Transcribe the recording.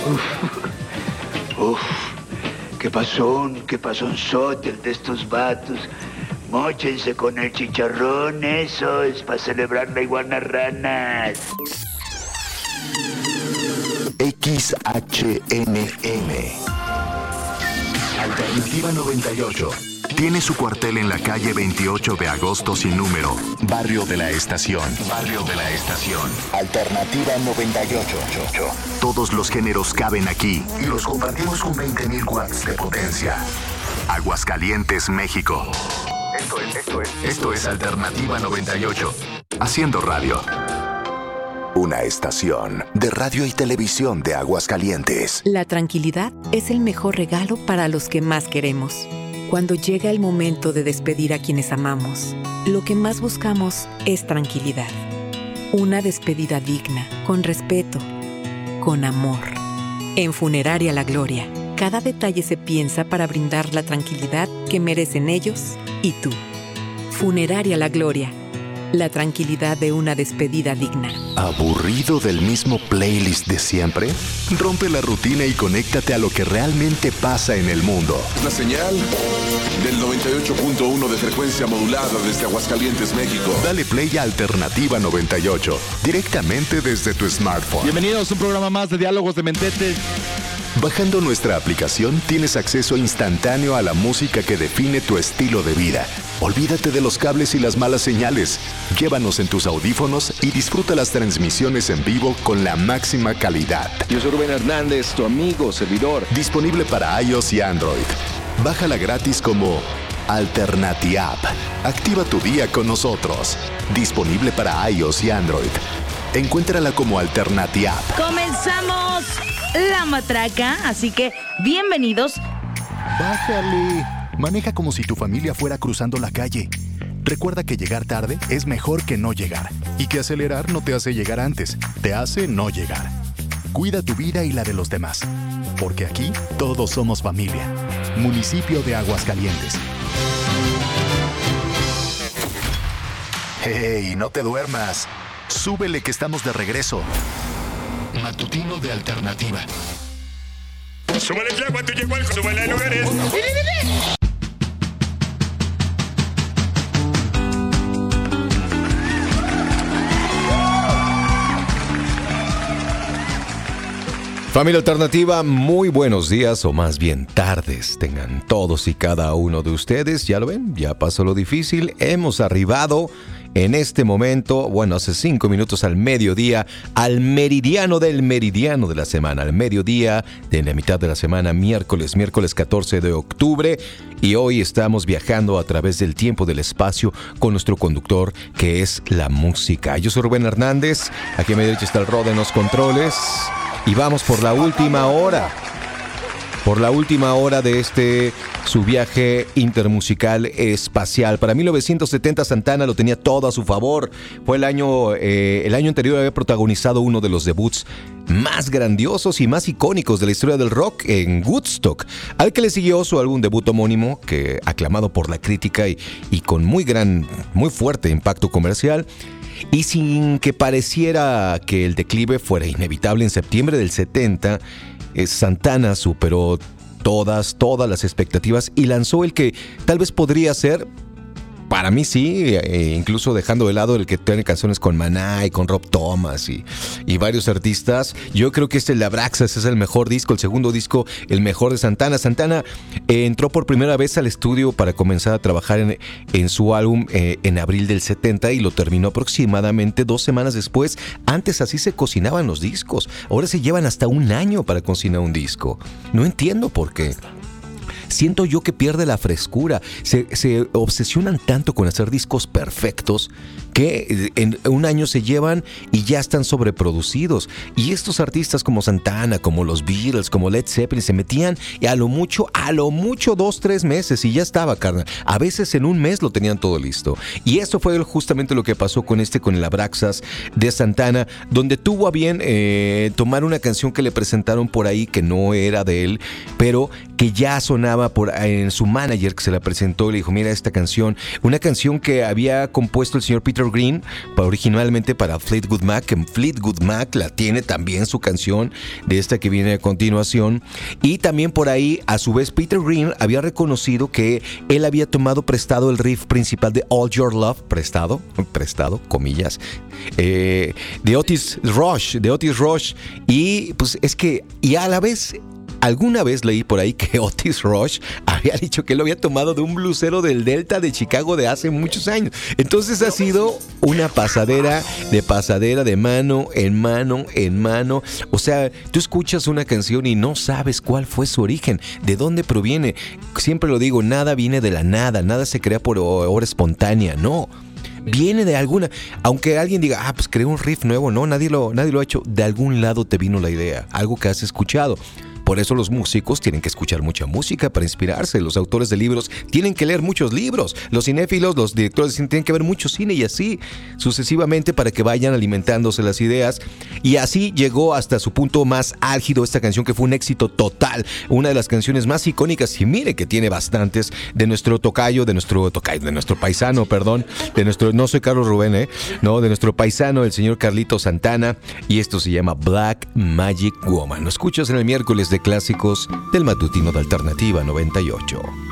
Uf, qué pasonzote de estos vatos. Móchense con el chicharrón, eso es para celebrar la iguana ranas. XHNM Alternativa 98 tiene su cuartel en la calle 28 de agosto sin número, Barrio de la Estación. Alternativa 98. Todos los géneros caben aquí y los compartimos con 20.000 watts de potencia. Aguascalientes, México. Esto es Alternativa 98. Haciendo radio. Una estación de radio y televisión de Aguascalientes. La tranquilidad es el mejor regalo para los que más queremos. Cuando llega el momento de despedir a quienes amamos, lo que más buscamos es tranquilidad. Una despedida digna, con respeto, con amor. En Funeraria La Gloria, cada detalle se piensa para brindar la tranquilidad que merecen ellos y tú. Funeraria La Gloria, la tranquilidad de una despedida digna. ¿Aburrido del mismo playlist de siempre? Rompe la rutina y conéctate a lo que realmente pasa en el mundo. La señal del 98.1 de frecuencia modulada desde Aguascalientes, México. Dale play a Alternativa 98, directamente desde tu smartphone. Bienvenidos a un programa más de Diálogos de Mentete. Bajando nuestra aplicación tienes acceso instantáneo a la música que define tu estilo de vida. Olvídate de los cables y las malas señales. Llévanos en tus audífonos y disfruta las transmisiones en vivo con la máxima calidad. Yo soy Rubén Hernández, tu amigo, servidor. Disponible para iOS y Android. Bájala gratis como Alternatiapp. Activa tu día con nosotros. Disponible para iOS y Android. Encuéntrala como Alternatiapp. Comenzamos la matraca, así que bienvenidos. Bájale. Maneja como si tu familia fuera cruzando la calle. Recuerda que llegar tarde es mejor que no llegar. Y que acelerar no te hace llegar antes, te hace no llegar. Cuida tu vida y la de los demás. Porque aquí todos somos familia. Municipio de Aguascalientes. ¡Hey! No te duermas. Súbele que estamos de regreso. Matutino de Alternativa. Súbale el agua, tú llegó al súbale a lugares. Familia Alternativa, muy buenos días o más bien tardes tengan todos y cada uno de ustedes. Ya lo ven, ya pasó lo difícil. Hemos arribado en este momento, bueno, hace 5 minutos al mediodía, al meridiano de la semana, al mediodía de la mitad de la semana, miércoles 14 de octubre. Y hoy estamos viajando a través del tiempo, del espacio, con nuestro conductor, que es la música. Yo soy Rubén Hernández, aquí a mi derecha está el Rod en los controles. Y vamos por la última hora. Por la última hora de su viaje intermusical espacial. Para 1970 Santana lo tenía todo a su favor. Fue el año anterior había protagonizado uno de los debuts más grandiosos y más icónicos de la historia del rock en Woodstock, al que le siguió su álbum debut homónimo, que aclamado por la crítica y con muy fuerte impacto comercial. Y sin que pareciera que el declive fuera inevitable, en septiembre del 70, Santana superó todas las expectativas y lanzó el que tal vez podría ser, para mí sí, incluso dejando de lado el que tiene canciones con Maná y con Rob Thomas y varios artistas. Yo creo que el Abraxas es el mejor disco, el segundo disco, el mejor de Santana. Santana entró por primera vez al estudio para comenzar a trabajar en su álbum en abril del 70 y lo terminó aproximadamente 2 semanas después. Antes así se cocinaban los discos, ahora se llevan hasta 1 año para cocinar un disco. No entiendo por qué. Siento yo que pierde la frescura. Se obsesionan tanto con hacer discos perfectos que en 1 año se llevan y ya están sobreproducidos. Y estos artistas como Santana, como los Beatles, como Led Zeppelin, se metían y a lo mucho 2-3 meses y ya estaba, carnal. A veces en 1 mes lo tenían todo listo. Y eso fue justamente lo que pasó con el Abraxas de Santana, donde tuvo a bien tomar una canción que le presentaron por ahí que no era de él, pero que ya sonaba en su manager, que se la presentó y le dijo: mira esta canción, una canción que había compuesto el señor Peter Peter Green, originalmente para Fleetwood Mac, que Fleetwood Mac la tiene también su canción de esta que viene a continuación. Y también por ahí, a su vez, Peter Green había reconocido que él había tomado prestado el riff principal de All Your Love, prestado, comillas, de Otis Rush, y pues es que, y a la vez, alguna vez leí por ahí que Otis Rush había dicho que lo había tomado de un blusero del Delta de Chicago de hace muchos años. Entonces ha sido una pasadera de mano en mano en mano. O sea, tú escuchas una canción y no sabes cuál fue su origen, de dónde proviene. Siempre lo digo, nada viene de la nada se crea por obra espontánea, no. Viene de alguna, aunque alguien diga, pues creó un riff nuevo, no, nadie lo ha hecho. De algún lado te vino la idea, algo que has escuchado. Por eso los músicos tienen que escuchar mucha música para inspirarse. Los autores de libros tienen que leer muchos libros. Los cinéfilos, los directores de cine tienen que ver mucho cine y así sucesivamente para que vayan alimentándose las ideas. Y así llegó hasta su punto más álgido esta canción, que fue un éxito total. Una de las canciones más icónicas, y mire que tiene bastantes, de nuestro paisano, no soy Carlos Rubén, no, de nuestro paisano, el señor Carlito Santana. Y esto se llama Black Magic Woman. Lo escuchas en el miércoles de clásicos del matutino de Alternativa 98.